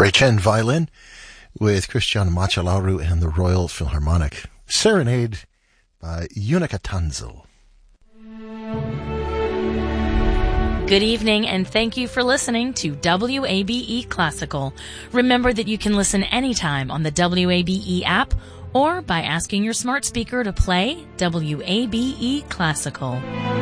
Ray Chen violin with Christian Machalaru and the Royal Philharmonic. Serenade by Unica Tanzel. Good evening, and thank you for listening to WABE Classical. Remember that you can listen anytime on the WABE app or by asking your smart speaker to play WABE Classical.